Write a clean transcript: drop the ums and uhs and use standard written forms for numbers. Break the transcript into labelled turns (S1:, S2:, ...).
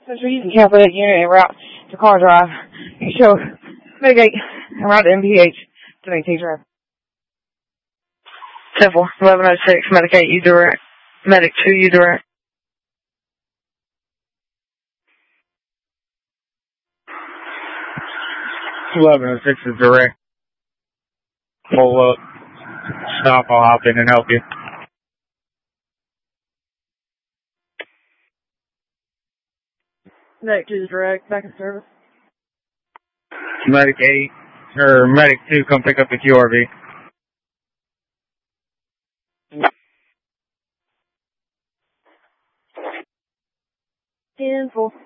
S1: Central using cancel that unit and route to car drive. You show mitigate and route to MPH to maintain drive. Temple 1106, medicate you direct. Medic 2 you direct.
S2: 1106 is direct. Pull up. Stop, I'll hop in and help you.
S1: Medic 2 is direct, back in service.
S2: Medic 8, or Medic 2, come pick up the QRV.
S1: 10-4.